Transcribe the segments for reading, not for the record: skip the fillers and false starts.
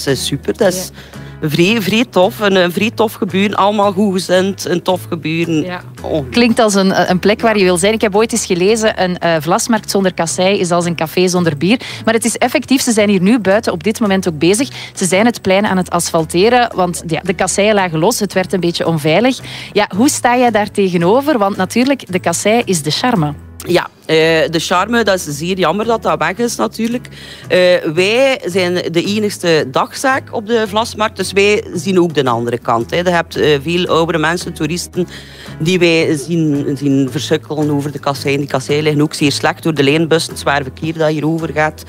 is super. Dat is vrij tof. Een vrij tof gebeuren. Allemaal goed gezind. Een tof gebeuren. Ja. Klinkt als een plek waar je wil zijn. Ik heb ooit eens gelezen, een vlasmarkt zonder kassei is als een café zonder bier. Maar het is effectief, ze zijn hier nu buiten op dit moment ook bezig. Ze zijn het plein aan het asfalteren, want de kasseien lagen los. Het werd een beetje onveilig. Ja, hoe sta jij daar tegenover? Want natuurlijk, de kassei is de charme. Ja, de charme, dat is zeer jammer dat dat weg is natuurlijk. Wij zijn de enigste dagzaak op de vlasmarkt, dus wij zien ook de andere kant. Je hebt veel oudere mensen, toeristen, die wij zien versukkelen over de kasseien. Die kasseien liggen ook zeer slecht door de lijnbussen, het zwaar verkeer dat hierover gaat.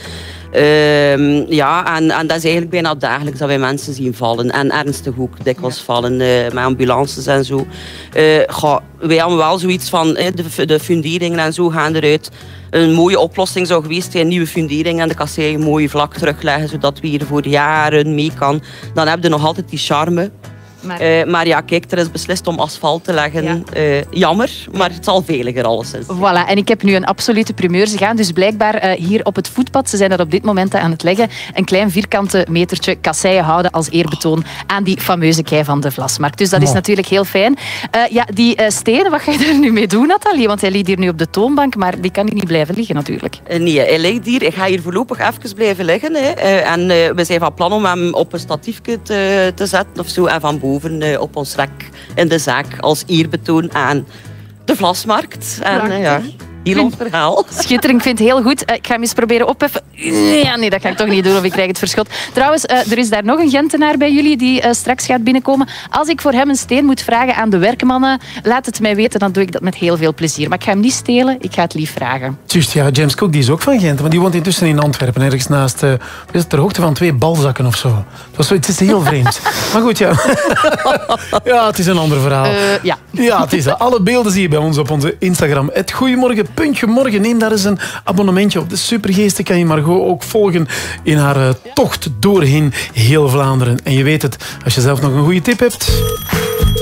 En dat is eigenlijk bijna dagelijks dat wij mensen zien vallen. En ernstig ook dikwijls vallen met ambulances en zo. Wij hebben wel zoiets van de funderingen en zo gaan eruit. Een mooie oplossing zou geweest zijn, nieuwe fundering en de kasseien mooi vlak terugleggen, zodat we hier voor jaren mee kan. Dan heb je nog altijd die charme. Maar ja, kijk, er is beslist om asfalt te leggen. Ja. Jammer, maar het zal veiliger alleszins. Voilà, en ik heb nu een absolute primeur. Ze gaan dus blijkbaar hier op het voetpad, ze zijn er op dit moment aan het leggen, een klein vierkante metertje kasseien houden als eerbetoon aan die fameuze kei van de vlasmarkt. Dus dat is natuurlijk heel fijn. Die stenen, wat ga je er nu mee doen, Nathalie? Want hij ligt hier nu op de toonbank, maar die kan hier niet blijven liggen natuurlijk. Nee, hij ligt hier. Ik ga hier voorlopig even blijven liggen. En we zijn van plan om hem op een statiefje te zetten of zo en van boven op ons rek in de zaak als eerbetoon aan de vlasmarkt. En heel ons verhaal. Schitterend, ik vind het heel goed. Ik ga hem eens proberen opheffen. Ja, nee, dat ga ik toch niet doen of ik krijg het verschot. Trouwens, er is daar nog een Gentenaar bij jullie die straks gaat binnenkomen. Als ik voor hem een steen moet vragen aan de werkmannen, laat het mij weten, dan doe ik dat met heel veel plezier. Maar ik ga hem niet stelen, ik ga het lief vragen. Juist, ja, James Cook die is ook van Gent, maar die woont intussen in Antwerpen, ergens naast, ter hoogte van 2 balzakken of zo. Het is heel vreemd. Maar goed, ja. Ja, het is een ander verhaal. Ja, het is dat. Alle beelden zie je bij ons op onze Instagram. Het Goeiemorgen. Neem daar eens een abonnementje op. De supergeesten kan je Margot ook volgen in haar tocht doorheen heel Vlaanderen. En je weet het, als je zelf nog een goede tip hebt...